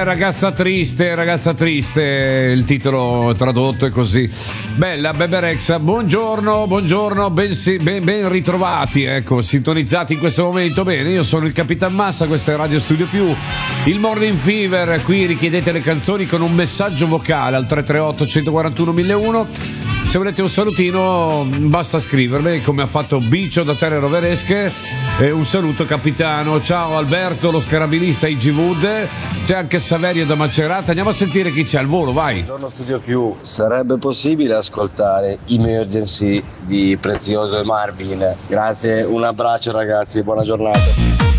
ragazza triste, il titolo tradotto è così. Bella Bebe Rexha, buongiorno, ben ritrovati, ecco, sintonizzati in questo momento. Bene, io sono il Capitan Massa, questo è Radio Studio Più, il Morning Fever. Qui richiedete le canzoni con un messaggio vocale al 338 141 1001. Se volete un salutino basta scrivermi, come ha fatto Bicio da Terre Roveresche. Un saluto capitano, ciao Alberto lo scarabilista IG Wood, c'è anche Saverio da Macerata. Andiamo a sentire chi c'è al volo, vai. Buongiorno Studio Più, sarebbe possibile ascoltare Emergency di Prezioso e Marvin? Grazie, un abbraccio ragazzi, buona giornata.